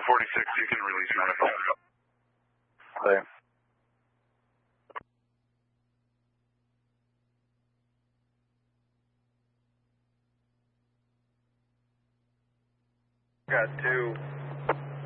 Bravo 46, you can release medical. Okay. Got 2.